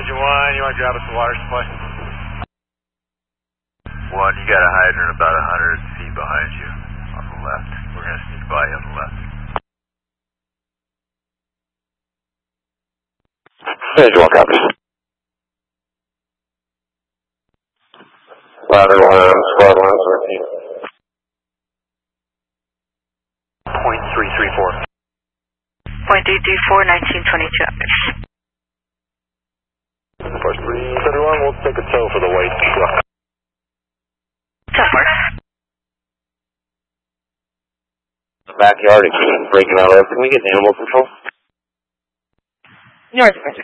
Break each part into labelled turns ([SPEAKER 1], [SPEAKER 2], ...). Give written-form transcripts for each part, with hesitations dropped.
[SPEAKER 1] Engine 1, you want to grab us the water supply?
[SPEAKER 2] 1, you got a hydrant about 100 feet behind you on the left. We're going to sneak by you on the left.
[SPEAKER 3] Engine 1 copies. Ladder 1, squad 1,
[SPEAKER 2] 0.334.
[SPEAKER 4] 0.334, 1922 hours.
[SPEAKER 2] First 331, we'll take a tow for the weight.
[SPEAKER 4] Tough work.
[SPEAKER 3] The backyard is breaking out of. Can we get animal control?
[SPEAKER 4] North Pacific.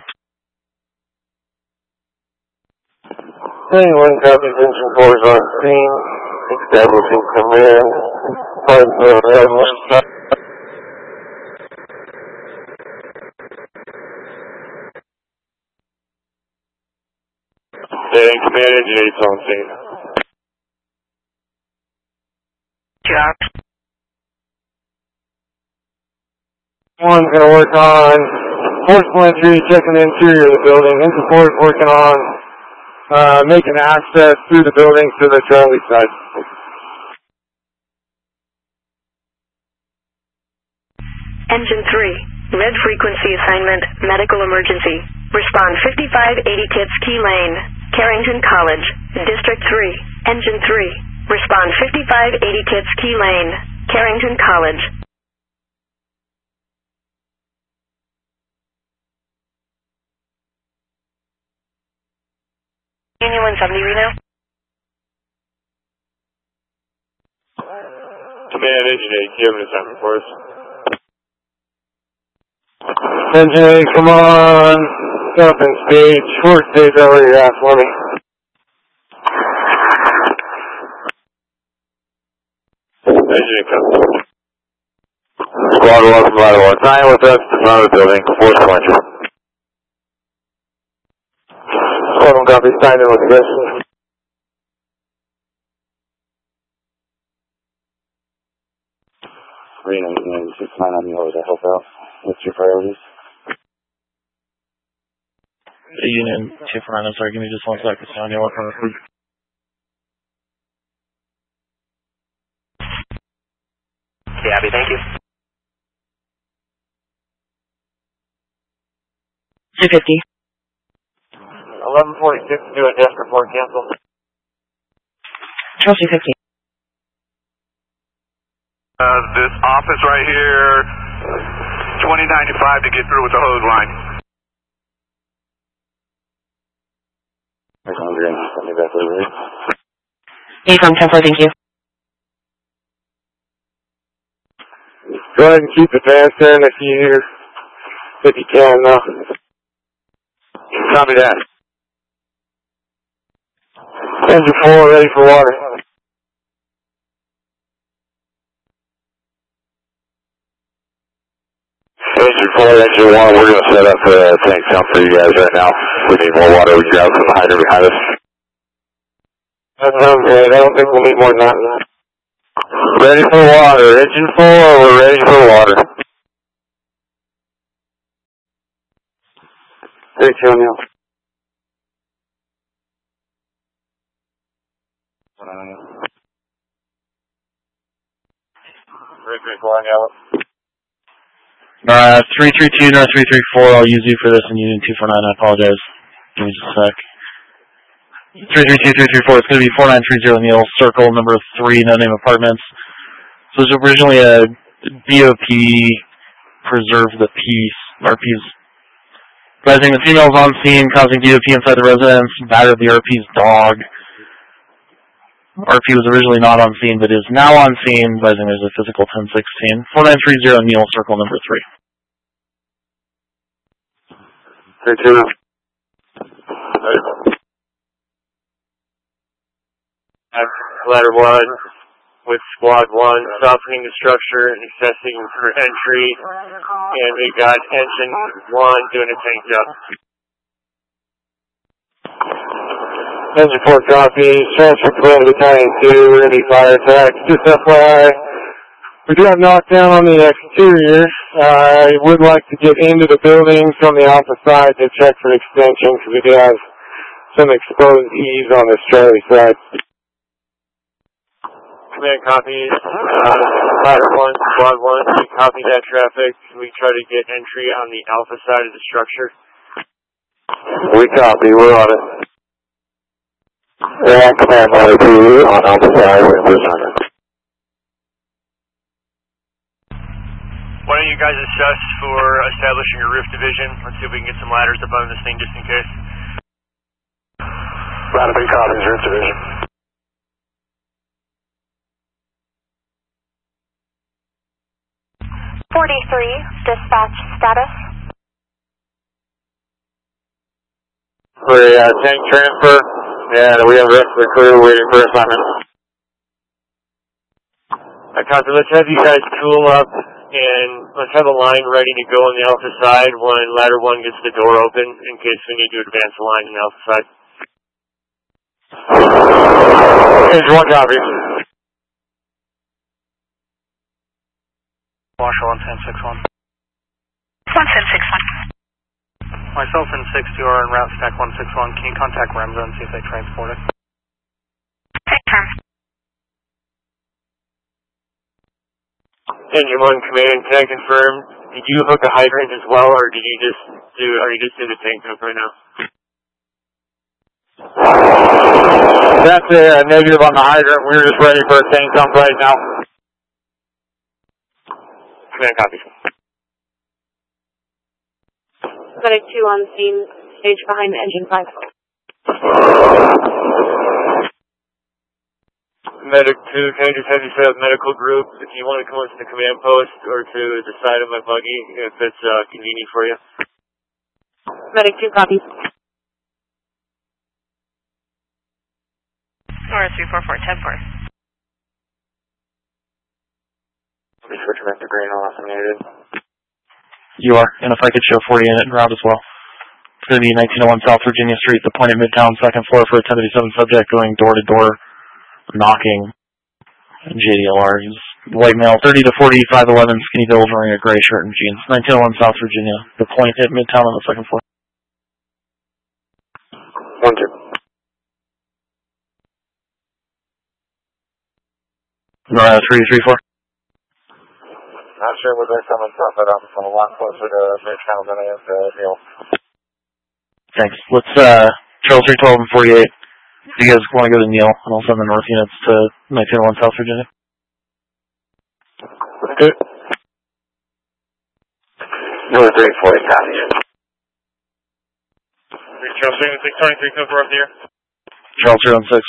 [SPEAKER 3] Anyone copies engine 4 is on scene. Establishing command. Command engine 8's on scene.
[SPEAKER 4] Job.
[SPEAKER 3] 1's going to work on force entry, checking the interior of the building. Engine 4 is working on making access through the building to the Charlie side.
[SPEAKER 5] Engine 3, red frequency assignment, medical emergency. Respond 5580 Tips Key Lane, Carrington College, District 3. Engine 3, respond 5580 Tips Key Lane, Carrington College. Union 170 Reno.
[SPEAKER 3] Command engine 8, do you have an assignment for us? Engine 8, come on. Stop and stage. Short stage already asked for me. Engine 8, come. Squad 1 from Ladder 1. Sign with us to front of the building. Force entry. Squad 1 copy. Sign in with the rest. Reno, 96, 9 on yours. I help out. What's your priorities?
[SPEAKER 6] Union 249, I'm sorry, give me just 1 second. So I know what kind of food.
[SPEAKER 1] Okay, Abby, thank you.
[SPEAKER 4] 250.
[SPEAKER 3] 1146, do a desk report, cancel.
[SPEAKER 4] Charles 250.
[SPEAKER 2] This office right here, 2095 to get through with the hose line.
[SPEAKER 4] A from 10-4, thank you.
[SPEAKER 3] Go ahead and keep advancing if you can. Copy that. Engine 4 ready for water. Engine 4, engine 1, we're going to set up a tank dump for you guys right now. If we need more water, we grab from the hydrant behind us. That sounds great. I don't think we'll need more than that. Ready for water. Engine 4, we're ready for water. Thank you, O'Neill. Ready
[SPEAKER 6] 332, no 334, I'll use you for this in Union 249, I apologize. Give me just a sec. 332, 334, it's going to be 4930 Neil, circle number 3, no name apartments. So it was originally a BOP, preserve the peace, RP's. Rising the females on scene, causing BOP inside the residence, battered the RP's dog. RP was originally not on scene, but is now on scene. Advising there's a physical 1016. 4930 Neil, circle number 3.
[SPEAKER 3] 32. Ladder 1 with squad 1, softening the structure and accessing for entry. And we got engine 1 doing a tank dump. Engine 4 copy, transfer command to Battalion 2, ready fire attack. Just FYI, We do have knockdown on the exterior. I would like to get into the buildings on the alpha side to check for extension because we do have some exposed eaves on this Charlie side.
[SPEAKER 6] Command copy. Ladder 1, Squad 1, we copy that traffic. We try to get entry on the alpha side of the structure.
[SPEAKER 3] We copy, we're on it. Yeah, command ladder 2 on alpha side, we're on it.
[SPEAKER 2] Why don't you guys assess for establishing a roof division? Let's see if we can get some ladders up on this thing just in case.
[SPEAKER 3] Ladder 3 copies, roof division.
[SPEAKER 5] dispatch status.
[SPEAKER 3] For tank transfer, and we have the rest of the crew waiting for assignment.
[SPEAKER 6] Copy, let's have you guys tool up and let's have a line ready to go on the alpha side when ladder 1 gets the door open in case we need to advance the line on the alpha side.
[SPEAKER 3] Engine 1 copy.
[SPEAKER 1] Marshall on 1061.
[SPEAKER 5] 1061.
[SPEAKER 1] Myself and 62 are en route stack 161. Can you contact Remza and see if they transport it?
[SPEAKER 5] Confirm.
[SPEAKER 6] Engine 1 command, can I confirm, did you hook a hydrant as well or did you just are you just doing the tank hook right now?
[SPEAKER 3] That's a negative on the hydrant. We're just ready for a tank dump right now.
[SPEAKER 6] Command copy.
[SPEAKER 4] Medic 2 on the scene, stage behind the engine 5.
[SPEAKER 6] Medic 2, can I just have you set up medical group if you want to come up to the command post or to the side of my buggy if it's convenient for you?
[SPEAKER 4] Medic 2 copies.
[SPEAKER 5] Norris 344, 10-4.
[SPEAKER 3] Let me switch back to green unless I'm needed.
[SPEAKER 6] You are, and if I could show 40 in route as well. It's going to be 1901 South Virginia Street, the point at Midtown, second floor for a 1037 subject going door to door, knocking. JDLR, he's white male, 30 to 40, 5'11", skinny build, wearing a gray shirt and jeans. 1901 South Virginia, the point at Midtown on the second floor.
[SPEAKER 3] 1-2.
[SPEAKER 6] 334.
[SPEAKER 3] Not sure what they're coming from, but I'm a lot closer to Midtown than I am to Neil.
[SPEAKER 6] Thanks. Let's, Charles 312 and 48. If you guys want to go to Neil, and I'll send the north units to 1901 South Virginia.
[SPEAKER 3] Good. North 340 copies.
[SPEAKER 6] Charles 316, 23, come for up here. Charles 316.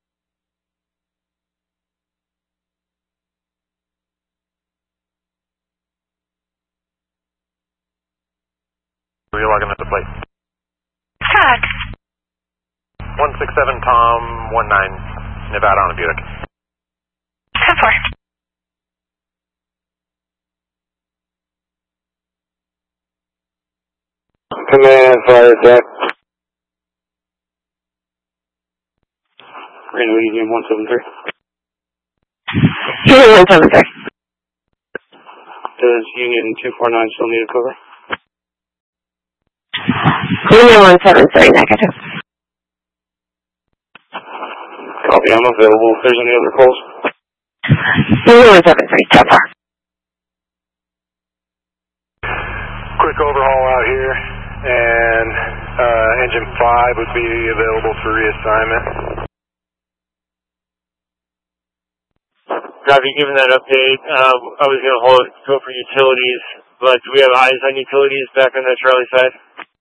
[SPEAKER 2] Were you logging at the plate?
[SPEAKER 5] Tag.
[SPEAKER 2] 167 Tom 19 Nevada on a Buick.
[SPEAKER 5] 10-4.
[SPEAKER 3] Command fire deck. Radio Union 173.
[SPEAKER 4] Union 173.
[SPEAKER 3] Does Union 249 still need a cover?
[SPEAKER 4] Union 173, negative.
[SPEAKER 3] Copy, I'm available if there's any other calls.
[SPEAKER 4] Union 173, so far.
[SPEAKER 2] Quick overhaul out here, and engine 5 would be available for reassignment.
[SPEAKER 6] Copy, given that update, I was going to go for utilities, but do we have eyes on utilities back on the Charlie side?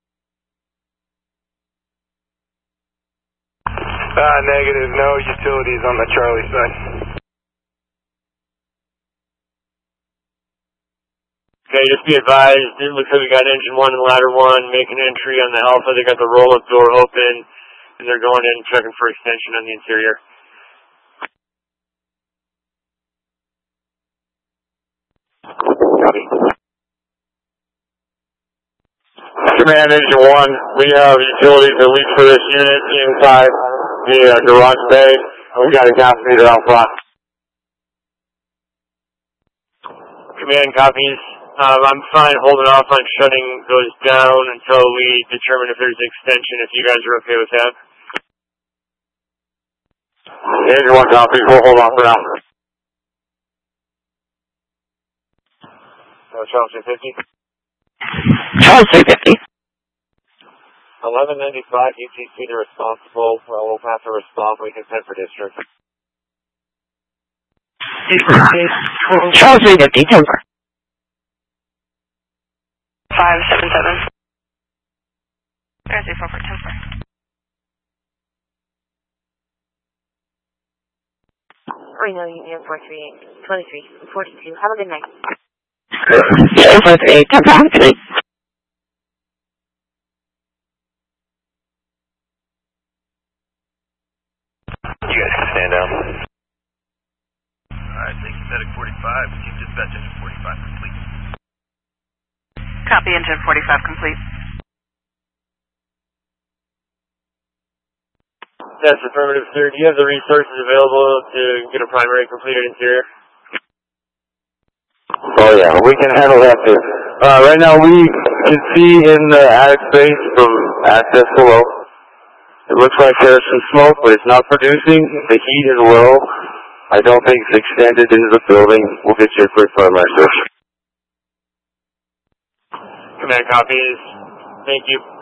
[SPEAKER 2] Negative, no utilities on the Charlie side.
[SPEAKER 6] Okay, just be advised, it looks like we got engine 1 and ladder 1 making entry on the Alpha. They got the roll-up door open, and they're going in and checking for extension on the interior.
[SPEAKER 3] Copy. Command engine 1, we have utilities at least for this unit inside the garage bay. We got a gas meter out front.
[SPEAKER 7] Command copies. I'm fine holding off on shutting those down until we determine if there's an extension, if you guys are okay with that.
[SPEAKER 3] Engine 1 copies, we'll hold on for now.
[SPEAKER 7] Charles 350.
[SPEAKER 5] Charles 350.
[SPEAKER 7] 1195 UTC to responsible. We'll have to respond. We can send for district.
[SPEAKER 5] Charles 350, Timber.
[SPEAKER 4] 577.
[SPEAKER 5] There's a 4 for Timber.
[SPEAKER 4] Reno Union 438, 23, 42. Have a good night.
[SPEAKER 5] 438, Timber, have a good night.
[SPEAKER 2] You guys can stand down.
[SPEAKER 8] Alright, thank you, Medic 45. Keep dispatch engine 45 complete.
[SPEAKER 5] Copy, engine 45 complete.
[SPEAKER 7] That's affirmative, sir. Do you have the resources available to get a primary completed interior?
[SPEAKER 3] Oh yeah, we can handle that too. Right now we can see in the attic space from access below. It looks like there's some smoke, but it's not producing. The heat is low. I don't think it's extended into the building. We'll get you a quick primary search.
[SPEAKER 7] Command copies. Thank you.